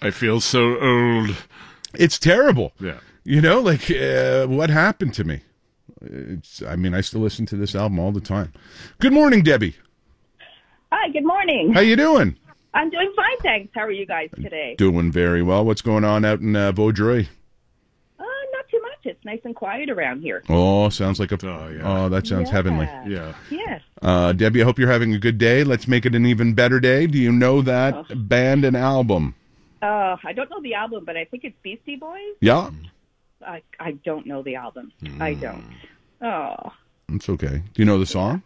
I feel so old. It's terrible. Yeah. You know, like, what happened to me? I still listen to this album all the time. Good morning, Debbie. Hi, good morning. How you doing? I'm doing fine, thanks. How are you guys today? Doing very well. What's going on out in Vaudreuil? Not too much. It's nice and quiet around here. Oh, sounds like that sounds heavenly. Yeah. Yes. Debbie, I hope you're having a good day. Let's make it an even better day. Do you know that band and album? I don't know the album, but I think it's Beastie Boys. Yeah. I don't know the album. I don't. Oh. It's okay. Do you know the song?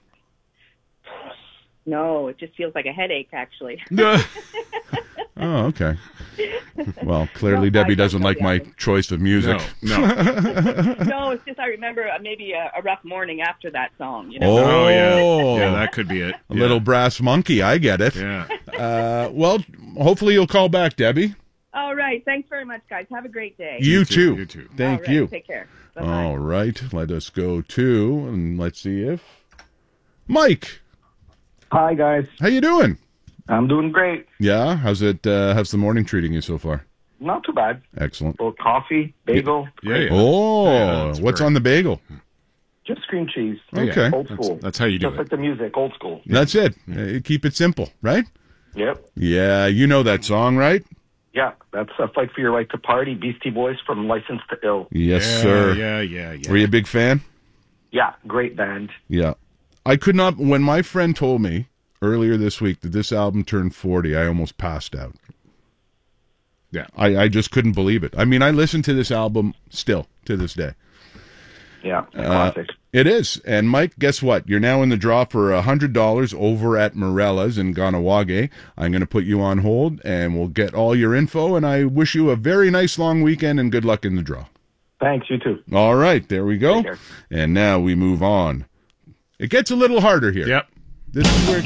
No, it just feels like a headache, actually. Oh, okay. Well, clearly Debbie doesn't like my choice of music. No. No, it's just I remember maybe a rough morning after that song. You know? Oh, yeah, that could be it. A little brass monkey. I get it. Yeah. Well, hopefully you'll call back, Debbie. All right. Thanks very much, guys. Have a great day. You too. You too. Thank All right, you. Take care. Bye-bye. All right. Let us go to, and let's see if Mike. Hi, guys. How you doing? I'm doing great. Yeah. How's the morning treating you so far? Not too bad. Excellent. A little coffee, bagel. Yeah. Oh, Yeah, that's what's great. on the bagel? Just cream cheese. Okay. Old school. That's how you do Just it. like the music, old school. That's it. Keep it simple, right? Yep. Yeah, you know that song, right? Yeah, that's a Fight for Your Right to Party, Beastie Boys from License to Ill. Yes, Yeah, sir. Yeah. Were you a big fan? Yeah, great band. Yeah. I could not, when my friend told me earlier this week that this album turned 40, I almost passed out. Yeah. I just couldn't believe it. I mean, I listen to this album still to this day. Yeah, a classic. It is. And Mike, guess what? You're now in the draw for $100 over at Morella's in Ganawage. I'm going to put you on hold, and we'll get all your info, and I wish you a very nice long weekend and good luck in the draw. Thanks, you too. All right, there we go. Take care. And now we move on. It gets a little harder here. Yep. This is where it gets